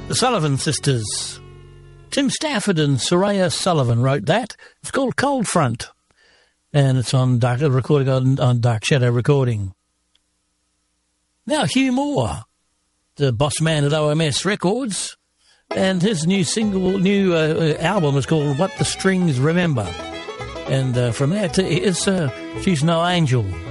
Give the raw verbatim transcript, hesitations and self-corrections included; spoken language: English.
The Sullivan Sisters. Tim Stafford and Soraya Sullivan wrote that. It's called Cold Front. And it's on Dark, recording on, on Dark Shadow Recording. Now, Hugh Moore, the boss man at O M S Records, and his new single, new uh, album is called What the Strings Remember. And uh, from that is uh, She's No Angel.